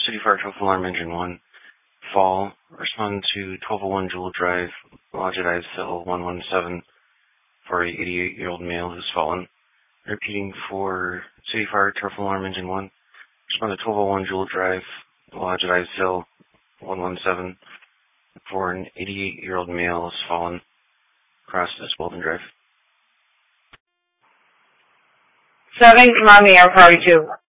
City Fire 12 Alarm Engine 1. Fall. Respond to 1201 Jewel Drive, Lodge at Ivesville 117 for a 88-year-old male who's fallen. Repeating for City Fire 12 Alarm Engine 1. Respond to 1201 Jewel Drive, Lodge at Ivesville 117 for an 88-year-old male who's fallen across this Bolton Drive. 7 Miami Air Party 2.